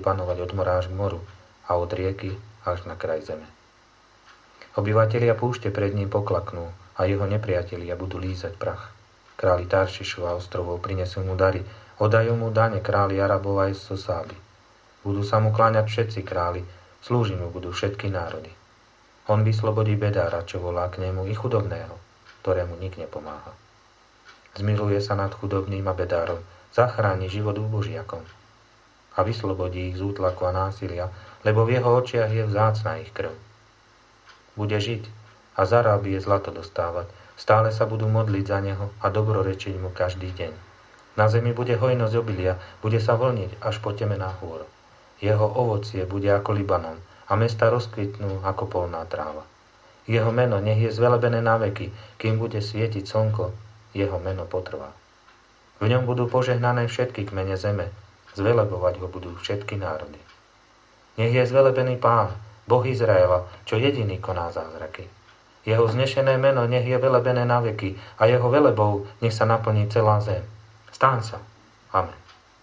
panovať od mora až k moru a od rieky až na kraj zeme. Obyvatelia púšte pred ním poklaknú a jeho nepriatelia budú lízať prach. Králi Taršišu a ostrovov prinesú mu dary, oddajú mu dane králi Arabov aj zo Sáby. Budú sa mu kláňať všetci králi, slúžiť mu budú všetky národy. On vyslobodí bedára, čo volá k nemu, i chudobného, ktorému nik nepomáha. Zmiluje sa nad chudobným a bedárom, zachráni život úbožiakom a vyslobodí ich z útlaku a násilia, lebo v jeho očiach je vzácna ich krv. Bude žiť a zarábie zlato dostávať, stále sa budú modliť za neho a dobrorečiť mu každý deň. Na zemi bude hojnosť obilia, bude sa vlniť až po temená hôr. Jeho ovocie bude ako Libanon a mesta rozkvitnú ako polná tráva. Jeho meno nech je zvelebené na veky, kým bude svietiť slnko, jeho meno potrvá. V ňom budú požehnané všetky kmene zeme, zvelebovať ho budú všetky národy. Nech je zvelebený Pán, Boh Izraela, čo jediný koná zázraky. Jeho vznešené meno nech je velebené na veky a jeho velebou nech sa naplní celá zem. Stáň sa. Amen.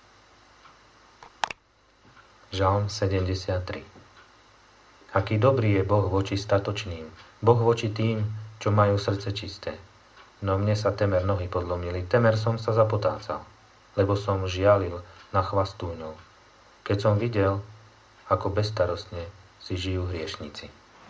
Žalm 73. Aký dobrý je Boh voči statočným, Boh voči tým, čo majú srdce čisté. No mne sa temer nohy podlomili, temer som sa zapotácal, lebo som žialil na chvastúňov, keď som videl, ako bezstarostne si žijú hriešnici.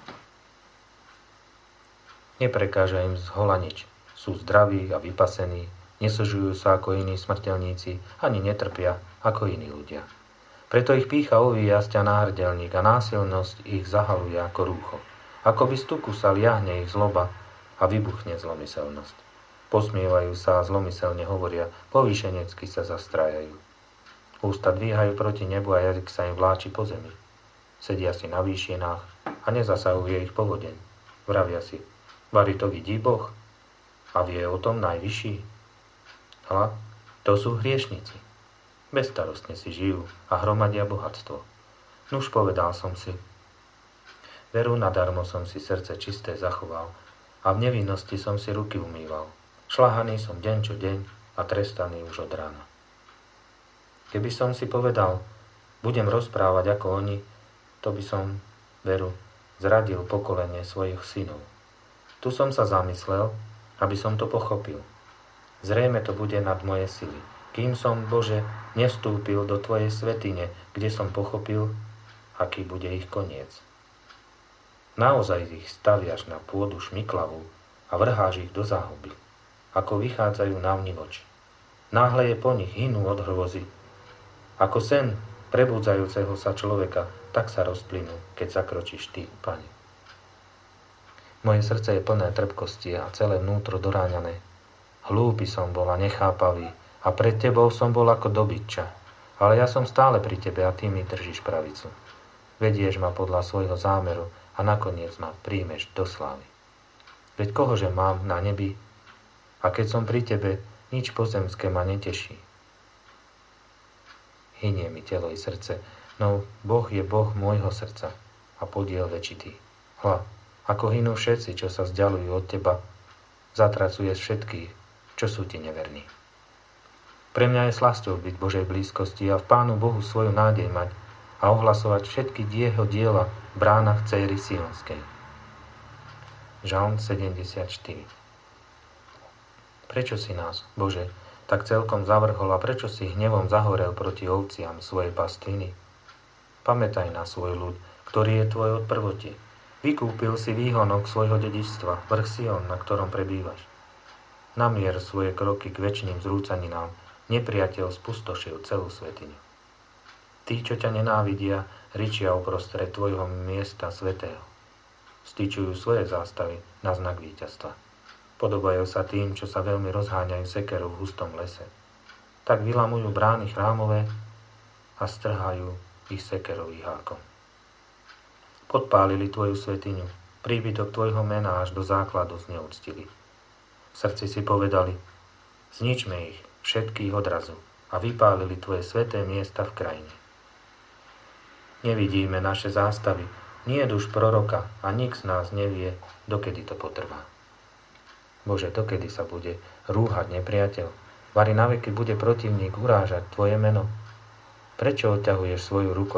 Neprekáža im zhola nič, sú zdraví a vypasení, nesužujú sa ako iní smrteľníci, ani netrpia ako iní ľudia. Preto ich pýcha ovíja sťa náhrdelník a násilnosť ich zahaluje ako rúcho. Ako by z tuku sa liahne ich zloba a vybuchne zlomyselnosť. Posmievajú sa a zlomyselne hovoria, povýšenecky sa zastrájajú. Ústa dvíhajú proti nebu a jazyk sa im vláči po zemi. Sedia si na výšinách a nezasahuje ich povodeň. Vravia si, vari to vidí Boh a vie o tom najvyšší. Hľa, to sú hriešnici. Bezstarostne si žijú a hromadia bohatstvo. Nuž povedal som si, veru nadarmo som si srdce čisté zachoval a v nevinnosti som si ruky umýval. Šľahaný som deň čo deň a trestaný už od rána. Keby som si povedal, budem rozprávať ako oni, to by som, veru, zradil pokolenie svojich synov. Tu som sa zamyslel, aby som to pochopil. Zrejme to bude nad moje sily. Kým som, Bože, nevstúpil do Tvojej svätyne, kde som pochopil, aký bude ich koniec. Naozaj ich staviaš na pôdu šmiklavú a vrháš ich do záhuby, ako vychádzajú na vnivoč. Náhle je po nich hynú od hrôzy. Ako sen prebudzajúceho sa človeka, tak sa rozplynú, keď zakročíš Ty, Pane. Moje srdce je plné trpkosti a celé vnútro doráňané. Hlúpy som bol a nechápavý, a pred Tebou som bol ako dobytča, ale ja som stále pri Tebe a Ty mi držíš pravicu. Vedieš ma podľa svojho zámeru a nakoniec ma príjmeš do slávy. Veď kohože mám na nebi? A keď som pri Tebe, nič pozemské ma neteší. Hynie mi telo i srdce, no Boh je Boh môjho srdca a podiel večitý. Hľa, ako hynú všetci, čo sa vzdialujú od Teba, zatracuješ všetkých, čo sú Ti neverní. Pre mňa je slasťou byť v Božej blízkosti a v Pánu Bohu svoju nádej mať a ohlasovať všetky jeho diela v bránach céry Sionskej. Žalm 74. Prečo si nás, Bože, tak celkom zavrhol a prečo si hnevom zahorel proti ovciam svojej pastviny? Pamätaj na svoj ľud, ktorý je tvoj od prvotie. Vykúpil si výhonok svojho dedičstva, vrch Sion, na ktorom prebývaš. Namier svoje kroky k večným zrúcaninám, nepriateľ spustošil celú svätyňu. Tí, čo ťa nenávidia, ričia uprostred tvojho miesta svätého. Stýčujú svoje zástavy na znak víťazstva. Podobajú sa tým, čo sa veľmi rozháňajú sekerou v hustom lese. Tak vylamujú brány chrámové a strhajú ich sekerový hákom. Podpálili tvoju svätyňu, príbytok tvojho mena až do základu zneúctili. V srdci si povedali, zničme ich, všetkých odrazu, a vypálili tvoje sväté miesta v krajine. Nevidíme naše zástavy, nie duš proroka a nik z nás nevie, dokedy to potrvá. Bože, dokedy sa bude rúhať nepriateľ, vari naveky bude protivník urážať tvoje meno. Prečo odťahuješ svoju ruku